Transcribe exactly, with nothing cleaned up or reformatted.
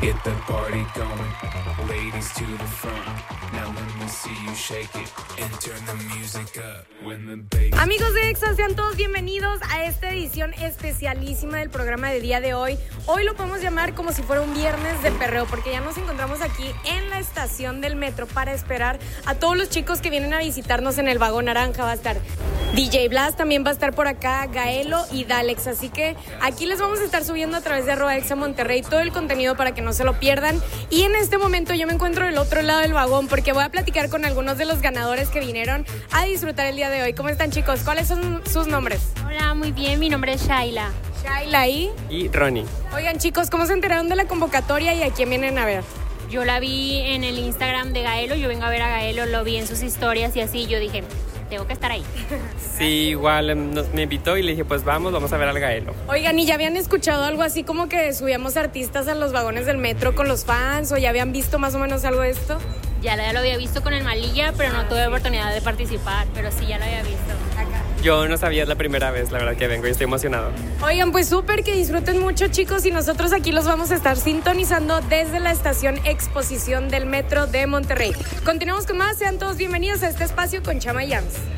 Get the party going, ladies to the front. Now let me see you shake it and turn the music up when the bass. Amigos de Exa, sean todos bienvenidos a esta edición especialísima del programa de día de hoy. Hoy lo podemos llamar como si fuera un viernes de perreo, porque ya nos encontramos aquí en la estación del metro para esperar a todos los chicos que vienen a visitarnos en el vagón naranja. Va a estar D J Blas, también va a estar por acá Gaelo y Dalex, así que aquí les vamos a estar subiendo a través de arroba Exa Monterrey todo el contenido para que no se lo pierdan. Y en este momento yo me encuentro del otro lado del vagón porque voy a platicar con algunos de los ganadores que vinieron a disfrutar el día de hoy. ¿Cómo están, chicos? ¿Cuáles son sus nombres? Hola, muy bien, mi nombre es Shaila. Shaila y... Y Ronnie. Oigan, chicos, ¿cómo se enteraron de la convocatoria y a quién vienen a ver? Yo la vi en el Instagram de Gaelo, yo vengo a ver a Gaelo, lo vi en sus historias y así, yo dije, tengo que estar ahí. Sí, igual nos, me invitó y le dije, pues vamos, vamos a ver al Gaelo. Oigan, ¿y ya habían escuchado algo así como que subíamos artistas a los vagones del metro con los fans o ya habían visto más o menos algo de esto? Ya, ya lo había visto con el Malilla, pero no tuve oportunidad de participar, pero sí ya lo había visto. Acá. Yo no sabía, es la primera vez, la verdad que vengo y estoy emocionado. Oigan, pues súper, que disfruten mucho, chicos, y nosotros aquí los vamos a estar sintonizando desde la estación Exposición del Metro de Monterrey. Continuamos con más, sean todos bienvenidos a este espacio con Chama Yams.